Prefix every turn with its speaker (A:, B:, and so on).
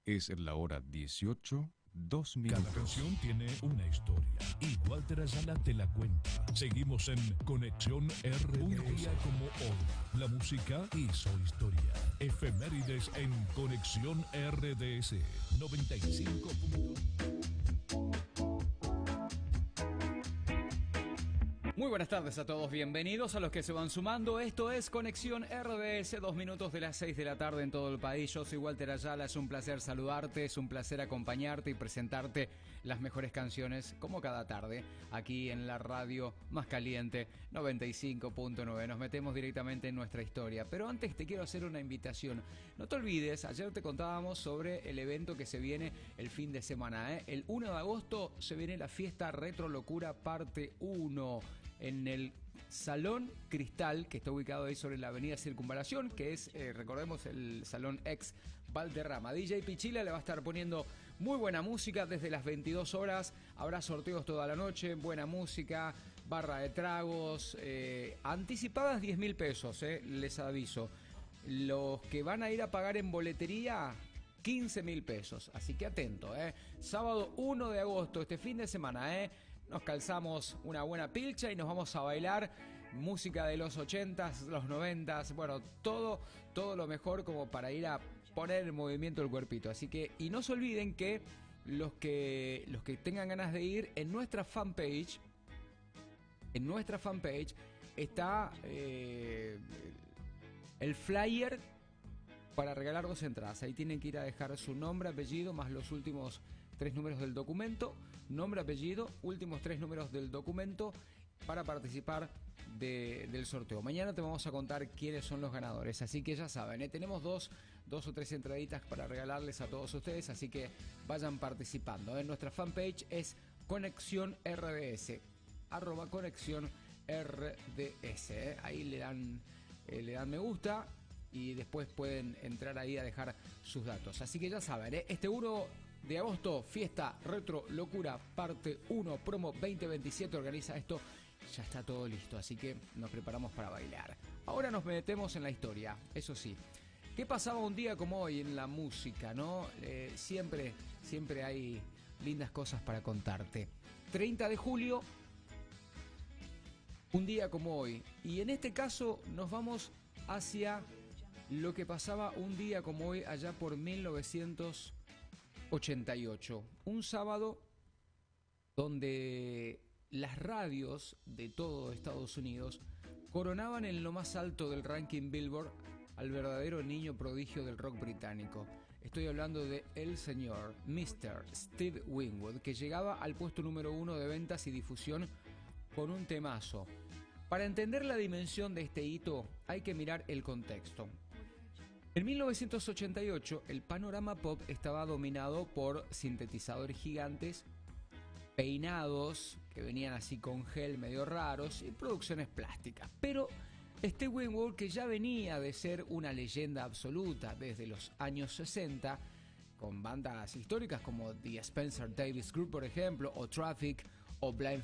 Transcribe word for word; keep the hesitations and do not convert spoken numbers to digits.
A: Es la hora dieciocho, dos minutos.
B: Cada canción tiene una historia y Walter Ayala te la cuenta. Seguimos en Conexión R D S. Un día como hoy, la música hizo historia. Efemérides en Conexión R D S noventa y cinco punto uno.
C: Muy buenas tardes a todos, bienvenidos a los que se van sumando. Esto es Conexión R D S, dos minutos de las seis de la tarde en todo el país. Yo soy Walter Ayala, es un placer saludarte, es un placer acompañarte y presentarte las mejores canciones como cada tarde aquí en la radio más caliente noventa y cinco punto nueve. Nos metemos directamente en nuestra historia, pero antes te quiero hacer una invitación. No te olvides, ayer te contábamos sobre el evento que se viene el fin de semana, ¿eh? El uno de agosto se viene la fiesta Retro Locura parte uno. En el Salón Cristal, que está ubicado ahí sobre la avenida Circunvalación, que es, eh, recordemos, el Salón ex Valderrama. D J Pichila le va a estar poniendo muy buena música desde las veintidós horas. Habrá sorteos toda la noche, buena música, barra de tragos, eh, anticipadas diez mil pesos, eh, les aviso. Los que van a ir a pagar en boletería, quince mil pesos. Así que atento, eh. Sábado uno de agosto, este fin de semana, eh. Nos calzamos una buena pilcha y nos vamos a bailar música de los ochentas, los noventas, bueno, todo, todo lo mejor como para ir a poner en movimiento el cuerpito. Así que, y no se olviden que los que, los que tengan ganas de ir, en nuestra fanpage, en nuestra fanpage está eh, el flyer para regalar dos entradas. Ahí tienen que ir a dejar su nombre, apellido, más los últimos tres números del documento, nombre, apellido, últimos tres números del documento para participar de, del sorteo. Mañana te vamos a contar quiénes son los ganadores, así que ya saben, ¿eh? Tenemos dos, dos o tres entraditas para regalarles a todos ustedes, así que vayan participando, ¿eh? Nuestra fanpage es Conexión R D S, arroba Conexión R D S, ¿eh? Ahí le dan, eh, le dan me gusta y después pueden entrar ahí a dejar sus datos. Así que ya saben, ¿eh? Este uno de agosto, fiesta Retro Locura parte uno, promo veinte veintisiete, organiza esto, ya está todo listo, así que nos preparamos para bailar. Ahora nos metemos en la historia, eso sí. ¿Qué pasaba un día como hoy en la música, no? Eh, siempre, siempre hay lindas cosas para contarte. treinta de julio, un día como hoy, y en este caso nos vamos hacia lo que pasaba un día como hoy allá por mil novecientos ochenta y ocho, un sábado donde las radios de todo Estados Unidos coronaban en lo más alto del ranking Billboard al verdadero niño prodigio del rock británico. Estoy hablando de el señor mister Steve Winwood, que llegaba al puesto número uno de ventas y difusión con un temazo. Para entender la dimensión de este hito hay que mirar el contexto. En mil novecientos ochenta y ocho, el panorama pop estaba dominado por sintetizadores gigantes, peinados que venían así con gel medio raros y producciones plásticas. Pero Steve Winwood, que ya venía de ser una leyenda absoluta desde los años sesenta, con bandas históricas como The Spencer Davis Group, por ejemplo, o Traffic, o Blind